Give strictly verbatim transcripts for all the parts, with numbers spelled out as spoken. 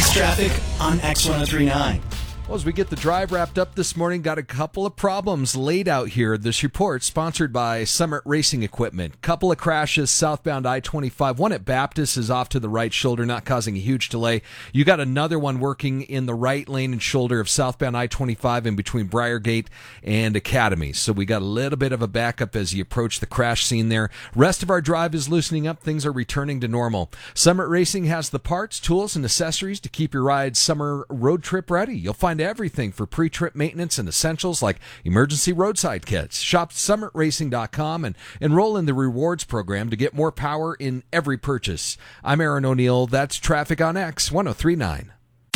It's traffic on X ten thirty-nine. Well, as we get the drive wrapped up this morning, got a couple of problems laid out here. This report sponsored by Summit Racing Equipment. Couple of crashes southbound I twenty-five. One at Baptist is off to the right shoulder, not causing a huge delay. You got another one working in the right lane and shoulder of southbound I twenty-five in between Briargate and Academy. So we got a little bit of a backup as you approach the crash scene there. Rest of our drive is loosening up. Things are returning to normal. Summit Racing has the parts, tools, and accessories to keep your ride summer road trip ready. You'll find everything for pre-trip maintenance and essentials like emergency roadside kits. Shop summit racing dot com and enroll in the rewards program to get more power in every purchase. I'm Aaron O'Neill. That's Traffic on X ten thirty-nine.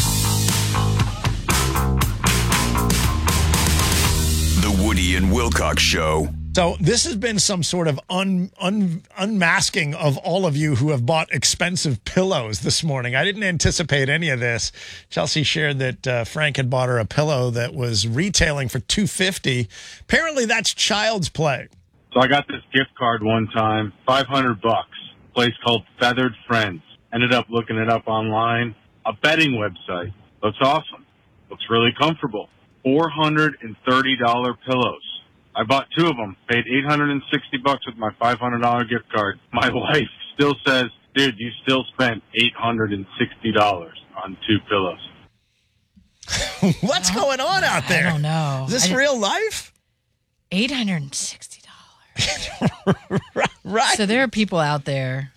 The Woody and Wilcox Show. So this has been some sort of un, un, unmasking of all of you who have bought expensive pillows this morning. I didn't anticipate any of this. Chelsea shared that uh, Frank had bought her a pillow that was retailing for two hundred fifty dollars. Apparently that's child's play. So I got this gift card one time, five hundred bucks, a place called Feathered Friends. Ended up looking it up online, a bedding website. Looks awesome. Looks really comfortable. four hundred thirty dollars pillows. I bought two of them, paid eight hundred sixty bucks with my five hundred dollars gift card. My wife still says, dude, you still spent eight hundred sixty dollars on two pillows. What's going on out there? I don't know. Is this real life? eight hundred sixty dollars. Right. So there are people out there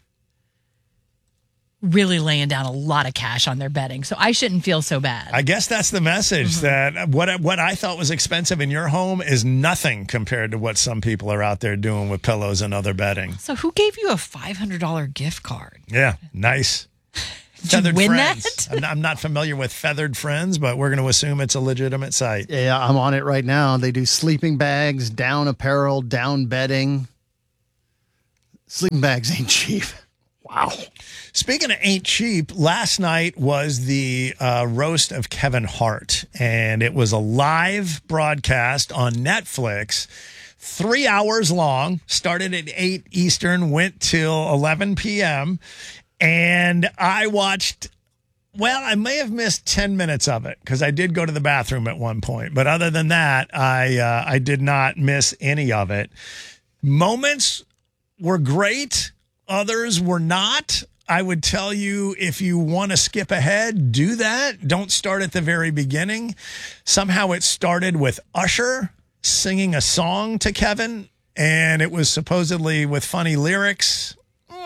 really laying down a lot of cash on their bedding. So I shouldn't feel so bad. I guess that's the message, mm-hmm. that what what I thought was expensive in your home is nothing compared to what some people are out there doing with pillows and other bedding. So who gave you a five hundred dollars gift card? Yeah, nice. Did Feathered you win Friends. that? I'm, I'm not familiar with Feathered Friends, but we're going to assume it's a legitimate site. Yeah, I'm on it right now. They do sleeping bags, down apparel, down bedding. Sleeping bags ain't cheap. Wow. Speaking of ain't cheap, last night was the uh, roast of Kevin Hart, and it was a live broadcast on Netflix, three hours long, started at eight Eastern, went till eleven p.m., and I watched, well, I may have missed ten minutes of it because I did go to the bathroom at one point, but other than that, I uh, I did not miss any of it. Moments were great. Others were not. I would tell you, if you want to skip ahead, do that. Don't start at the very beginning. Somehow it started with Usher singing a song to Kevin, and it was supposedly with funny lyrics.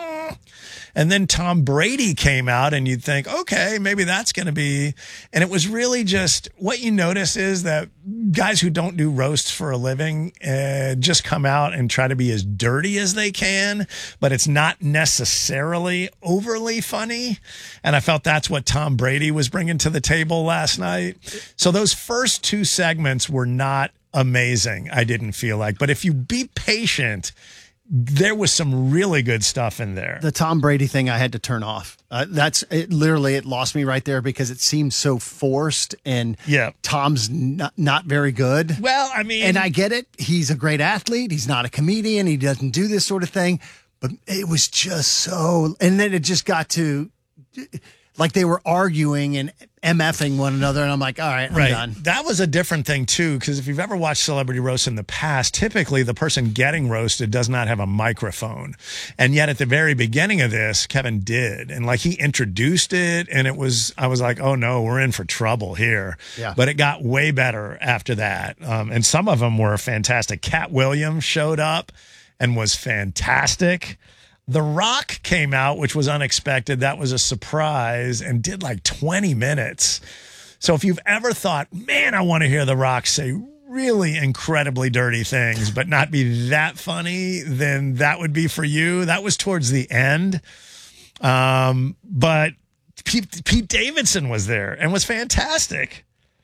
And then Tom Brady came out, and you'd think, okay, maybe that's going to be. And it was really just, what you notice is that guys who don't do roasts for a living uh, just come out and try to be as dirty as they can, but it's not necessarily overly funny. And I felt that's what Tom Brady was bringing to the table last night. So those first two segments were not amazing, I didn't feel like. But if you be patient, there was some really good stuff in there. The Tom Brady thing I had to turn off. Uh, that's it, literally, it lost me right there because it seemed so forced, and yeah. Tom's not, not very good. Well, I mean, and I get it. He's a great athlete. He's not a comedian. He doesn't do this sort of thing, but it was just so, and then it just got to like they were arguing and MFing one another, and I'm like, all right, I'm right. done. That was a different thing, too, because if you've ever watched Celebrity Roast in the past, typically the person getting roasted does not have a microphone. And yet at the very beginning of this, Kevin did. And like he introduced it, and it was, I was like, oh no, we're in for trouble here. Yeah. But it got way better after that. Um, and some of them were fantastic. Cat Williams showed up and was fantastic. The Rock came out, which was unexpected. That was a surprise, and did like twenty minutes. So if you've ever thought, man, I want to hear The Rock say really incredibly dirty things, but not be that funny, then that would be for you. That was towards the end. Um, but Pete, Pete Davidson was there and was fantastic.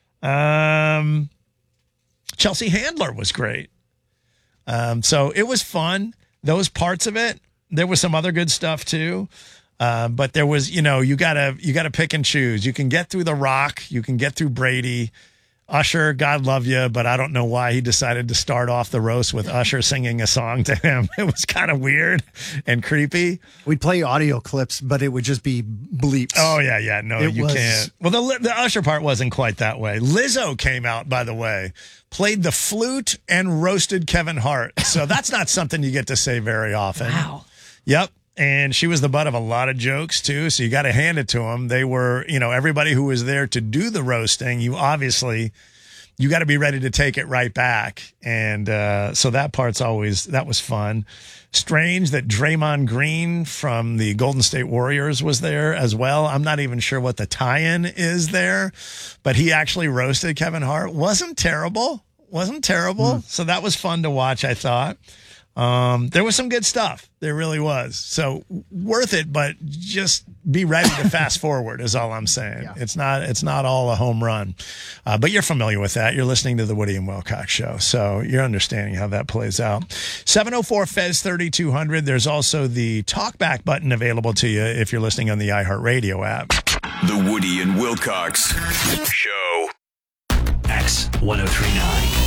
Um, Chelsea Handler was great. Um, so it was fun. Those parts of it. There was some other good stuff too, uh, but there was, you know, you gotta you gotta pick and choose. You can get through The Rock, you can get through Brady, Usher, God love you, but I don't know why he decided to start off the roast with Usher singing a song to him. It was kind of weird and creepy. We'd play audio clips, but it would just be bleeps. Oh, yeah, yeah. No, It you was- can't. Well, the, the Usher part wasn't quite that way. Lizzo came out, by the way, played the flute and roasted Kevin Hart. So that's not something you get to say very often. Wow. Yep. And she was the butt of a lot of jokes, too. So you got to hand it to them. They were, you know, everybody who was there to do the roasting, you obviously, you got to be ready to take it right back. And uh, so that part's always, that was fun. Strange that Draymond Green from the Golden State Warriors was there as well. I'm not even sure what the tie-in is there, but he actually roasted Kevin Hart. Wasn't terrible. Wasn't terrible. Mm. So that was fun to watch, I thought. Um, there was some good stuff. There really was. So worth it, but just be ready to fast forward is all I'm saying. Yeah. It's not, it's not all a home run. Uh, but you're familiar with that. You're listening to the Woody and Wilcox show. So you're understanding how that plays out. seven oh four Fez thirty-two hundred. There's also the talkback button available to you if you're listening on the iHeartRadio app. The Woody and Wilcox Show. X ten thirty-nine.